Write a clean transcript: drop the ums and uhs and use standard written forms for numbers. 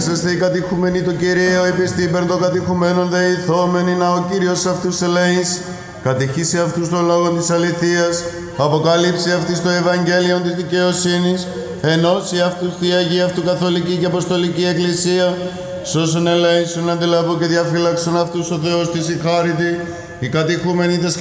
Δόξαστε οι κατηχούμενοι το Κυρίο, επιστήπερ των κατηχουμένων δεηθόμενοι, να ο Κύριος αυτούς ελέης, κατηχήσει αυτούς των λόγων της αληθείας, αποκαλύψει αυτής το Ευαγγέλιο της δικαιοσύνης, ενώσει αυτούς τη Αγία αυτού Καθολική και Αποστολική Εκκλησία, σώσον ελέησον, αντιλαβού και διαφύλαξον αυτούς ο Θεός της η χάριτη, οι κατηχούμενοι τες